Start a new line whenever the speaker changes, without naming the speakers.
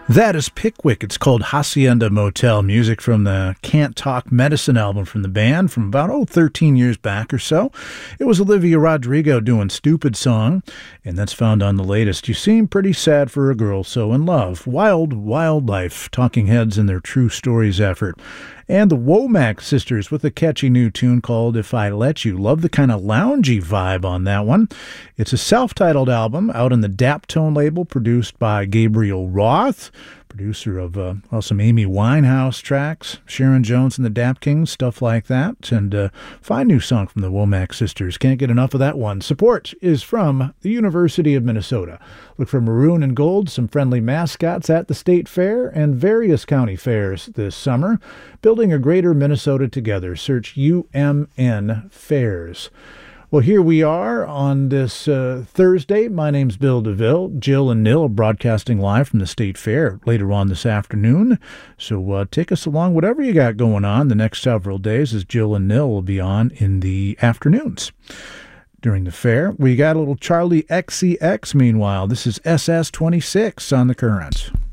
That is Pickwick. It's called Hacienda Motel, music from the Can't Talk Medicine album from the band from about 13 years back or so. It was Olivia Rodrigo doing Stupid Song, and that's found on the latest You Seem Pretty Sad for a Girl So in Love. Wild, Wild Life, Talking Heads in their True Stories effort. And the Womack Sisters with a catchy new tune called If I Let You. Love the kind of loungy vibe on that one. It's a self-titled album out on the Daptone label, produced by Gabriel Roth, producer of some Amy Winehouse tracks, Sharon Jones and the Dap Kings, stuff like that. And fine new song from the Womack Sisters. Can't get enough of that one. Support is from the University of Minnesota. Look for maroon and gold, some friendly mascots at the State Fair and various county fairs this summer. Building a greater Minnesota together. Search UMN Fairs. Well, here we are on this Thursday. My name's Bill DeVille. Jill and Nil are broadcasting live from the State Fair later on this afternoon. So take us along, whatever you got going on the next several days, as Jill and Nil will be on in the afternoons. During the fair, we got a little Charlie XCX meanwhile. This is SS26 on the Current.